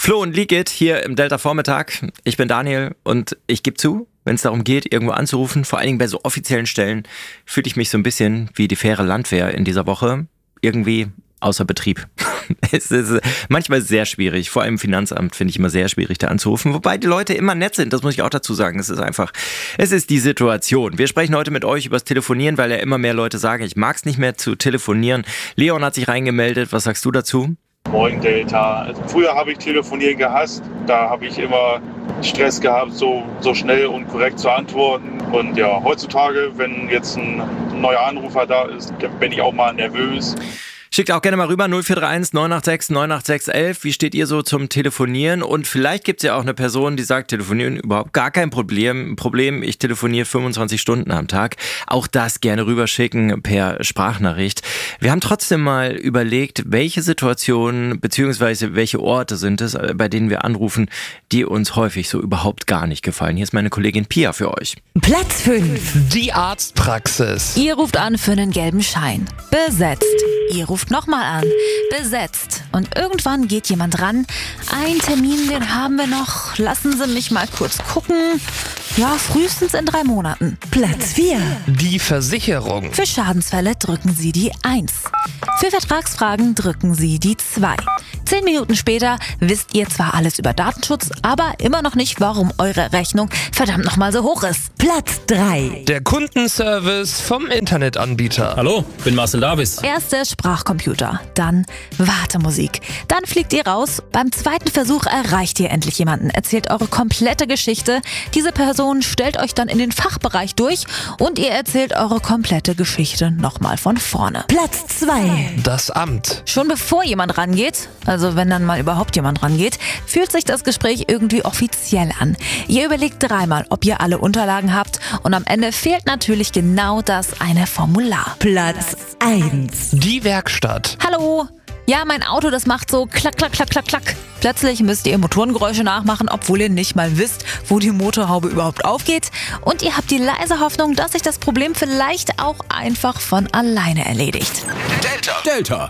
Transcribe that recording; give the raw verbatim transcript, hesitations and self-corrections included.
Flo und Ligit hier im Delta Vormittag. Ich bin Daniel und ich gebe zu, wenn es darum geht, irgendwo anzurufen, vor allen Dingen bei so offiziellen Stellen, fühle ich mich so ein bisschen wie die faire Landwehr in dieser Woche. Irgendwie außer Betrieb. Es ist manchmal sehr schwierig, vor allem im Finanzamt finde ich immer sehr schwierig, da anzurufen. Wobei die Leute immer nett sind, das muss ich auch dazu sagen. Es ist einfach, es ist die Situation. Wir sprechen heute mit euch über das Telefonieren, weil ja immer mehr Leute sagen, ich mag es nicht mehr zu telefonieren. Leon hat sich reingemeldet, was sagst du dazu? Moin Delta. Also früher habe ich Telefonieren gehasst. Da habe ich immer Stress gehabt, so, so schnell und korrekt zu antworten. Und ja, heutzutage, wenn jetzt ein neuer Anrufer da ist, dann bin ich auch mal nervös. Schickt auch gerne mal rüber, null vier drei eins neun acht sechs neun acht sechs elf. Wie steht ihr so zum Telefonieren? Und vielleicht gibt es ja auch eine Person, die sagt, telefonieren überhaupt gar kein Problem. Problem, ich telefoniere fünfundzwanzig Stunden am Tag. Auch das gerne rüberschicken per Sprachnachricht. Wir haben trotzdem mal überlegt, welche Situationen bzw. welche Orte sind es, bei denen wir anrufen, die uns häufig so überhaupt gar nicht gefallen. Hier ist meine Kollegin Pia für euch. Platz fünf. Die Arztpraxis. Ihr ruft an für einen gelben Schein. Besetzt. Ihr ruft nochmal an. Besetzt. Und irgendwann geht jemand ran. Ein Termin, den haben wir noch. Lassen Sie mich mal kurz gucken. Ja, frühestens in drei Monaten. Platz vier. Die Versicherung. Für Schadensfälle drücken Sie die eins. Für Vertragsfragen drücken Sie die zwei. Zehn Minuten später wisst ihr zwar alles über Datenschutz, aber immer noch nicht, warum eure Rechnung verdammt nochmal so hoch ist. Platz drei. Der Kundenservice vom Internetanbieter. Hallo, bin Marcel Davis. Erstes Sprachcomputer, dann Wartemusik. Dann fliegt ihr raus. Beim zweiten Versuch erreicht ihr endlich jemanden, erzählt eure komplette Geschichte. Diese Person stellt euch dann in den Fachbereich durch und ihr erzählt eure komplette Geschichte nochmal von vorne. Platz zwei. Das Amt. Schon bevor jemand rangeht, also wenn dann mal überhaupt jemand rangeht, fühlt sich das Gespräch irgendwie offiziell an. Ihr überlegt dreimal, ob ihr alle Unterlagen habt und am Ende fehlt natürlich genau das eine Formular. Platz eins. Die Werkstatt. Hallo? Ja, mein Auto, das macht so klack, klack, klack, klack, klack. Plötzlich müsst ihr Motorengeräusche nachmachen, obwohl ihr nicht mal wisst, wo die Motorhaube überhaupt aufgeht. Und ihr habt die leise Hoffnung, dass sich das Problem vielleicht auch einfach von alleine erledigt. Delta. Delta.